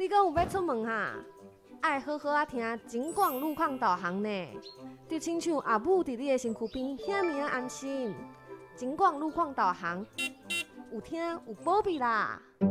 你讲有要出门哈？爱好好听警广路况导航呢，就亲像阿母伫你的身躯边，遐尔安心。警广路况导航，有听有保庇啦。